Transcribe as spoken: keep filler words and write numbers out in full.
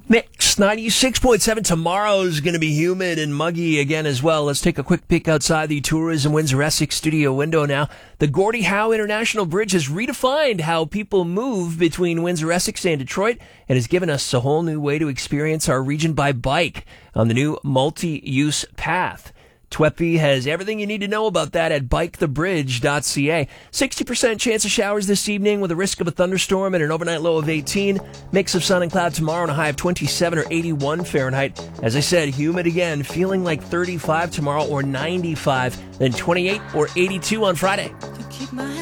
Mix ninety-six point seven. Tomorrow's going to be humid and muggy again as well. Let's take a quick peek outside the Tourism Windsor Essex studio window now. The Gordie Howe International Bridge has redefined how people move between Windsor, Essex, and Detroit, and has given us a whole new way to experience our region by bike on the new multi-use path. T W E P I has everything you need to know about that at bike the bridge dot c a. sixty percent chance of showers this evening with a risk of a thunderstorm and an overnight low of eighteen. Mix of sun and cloud tomorrow and a high of twenty-seven or eighty-one Fahrenheit. As I said, humid again, feeling like thirty-five tomorrow or ninety-five, then twenty-eight or eighty-two on Friday.